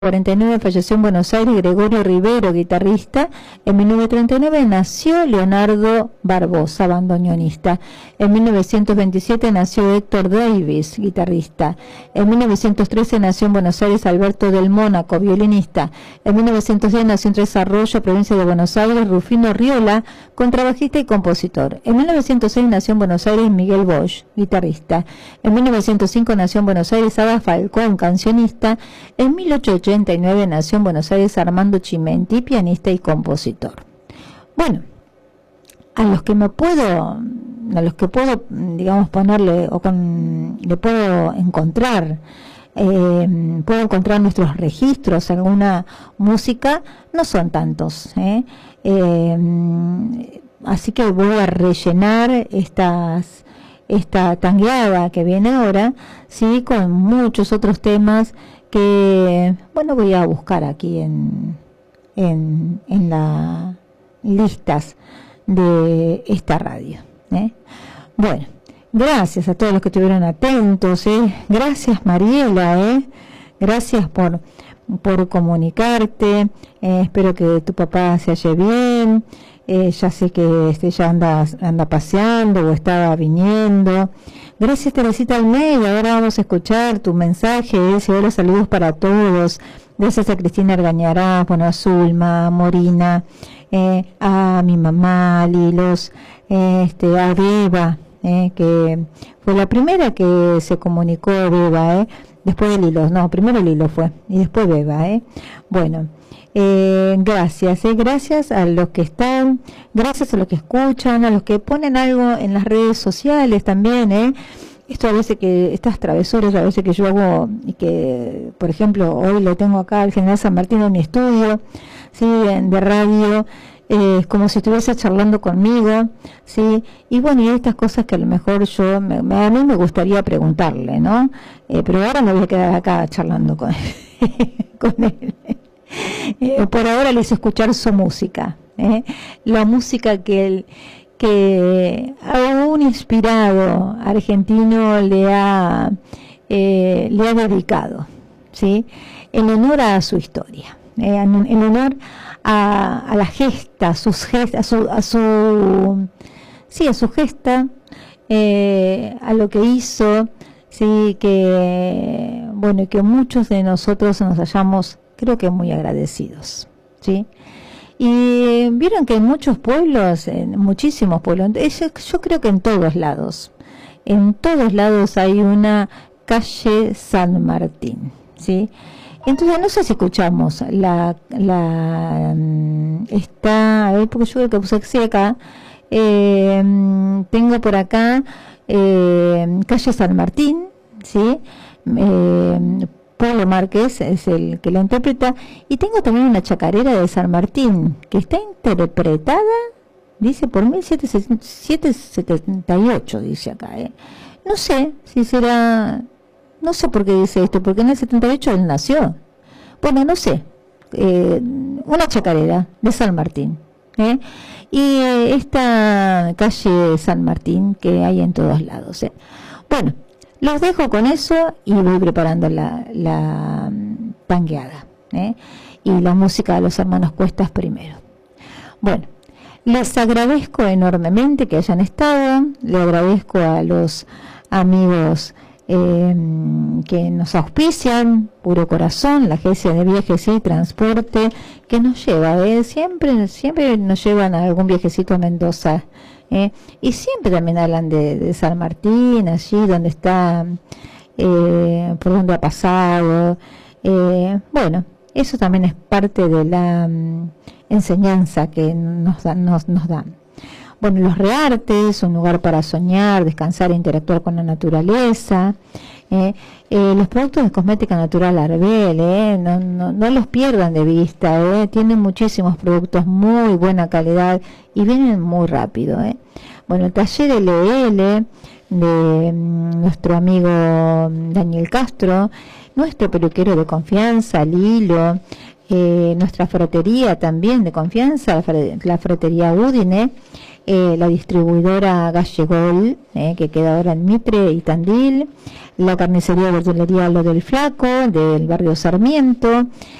1949 falleció en Buenos Aires Gregorio Rivero, guitarrista. En 1939 nació Leonardo Barbosa, bandoneonista. En 1927 nació Héctor Davis, guitarrista. En 1913 nació en Buenos Aires Alberto del Mónaco, violinista. En 1910 nació en Tres Arroyos, provincia de Buenos Aires, Rufino Riola, contrabajista y compositor. En 1906 nació en Buenos Aires Miguel Bosch, guitarrista. En 1905 nació en Buenos Aires Ada Falcón, cancionista. En 1889 nació en Buenos Aires Armando Chimenti, pianista y compositor. Bueno, a los que puedo, digamos, ponerle le puedo encontrar nuestros registros, alguna música, no son tantos, así que voy a rellenar esta tangueada que viene ahora, sí, con muchos otros temas que, bueno, voy a buscar aquí en las listas de esta radio. Bueno, gracias a todos los que estuvieron atentos. Gracias, Mariela. Gracias por comunicarte. Espero que tu papá se halle bien. Ya sé que ya anda paseando o estaba viniendo. Gracias, Teresita Almeida. Ahora vamos a escuchar tu mensaje. Y ahora saludos para todos. Gracias a Cristina Argañará, bueno, a Zulma, a Morina, a mi mamá, a Lilos, a Beba, que fue la primera que se comunicó, Beba, después de Lilos. No, primero Lilo fue y después Beba. Bueno. Gracias a los que están, gracias a los que escuchan, a los que ponen algo en las redes sociales también, esto a veces que estas travesuras a veces que yo hago, y que por ejemplo hoy lo tengo acá al General San Martín en mi estudio, sí, de radio, es como si estuviese charlando conmigo, sí, y bueno, y estas cosas que a lo mejor a mí me gustaría preguntarle, ¿no? Pero ahora me voy a quedar acá charlando con él. Por ahora les escuchar su música, la música que a un inspirado argentino le ha dedicado, ¿sí? En honor a su historia, en honor a la gesta, a su gesta, a lo que hizo, sí, que bueno, que muchos de nosotros nos hayamos, creo que muy agradecidos, ¿sí? Y vieron que en muchos pueblos, en muchísimos pueblos, yo creo que en todos lados hay una calle San Martín, ¿sí? Entonces no sé si escuchamos a ver, porque yo creo que puse acá, tengo por acá calle San Martín, ¿sí? Pablo Márquez es el que la interpreta, y tengo también una chacarera de San Martín que está interpretada, dice, por 1778, dice acá, no sé si será, no sé por qué dice esto, porque en el 78 él nació, bueno, no sé, una chacarera de San Martín, y esta calle San Martín que hay en todos lados, bueno. Los dejo con eso y voy preparando la tangueada, y la música de los hermanos Cuestas primero. Bueno, les agradezco enormemente que hayan estado, le agradezco a los amigos que nos auspician, Puro Corazón, la agencia de viajes y transporte que nos lleva, siempre nos llevan a algún viajecito a Mendoza. Y siempre también hablan de San Martín, allí donde está, por donde ha pasado. Bueno, eso también es parte de la enseñanza que nos dan. Bueno, los Reartes, un lugar para soñar, descansar e interactuar con la naturaleza. Los productos de cosmética natural Arbel, no los pierdan de vista, tienen muchísimos productos, muy buena calidad y vienen muy rápido. Bueno, el taller LL de nuestro amigo Daniel Castro, nuestro peluquero de confianza, Lilo, nuestra frutería también de confianza, la frutería Udine, la distribuidora Gallegol, que queda ahora en Mitre y Tandil, la carnicería verdulería Lo del Flaco, del barrio Sarmiento,